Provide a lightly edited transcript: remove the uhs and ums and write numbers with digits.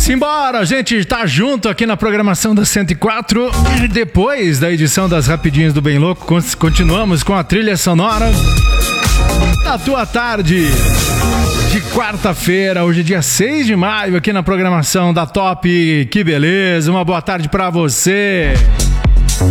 Simbora, a gente tá junto aqui na programação da 104 e depois da edição das Rapidinhas do Bem Louco, continuamos com a trilha sonora da tua tarde de quarta-feira, hoje é dia 6 de maio, aqui na programação da Top. Que beleza, uma boa tarde pra você.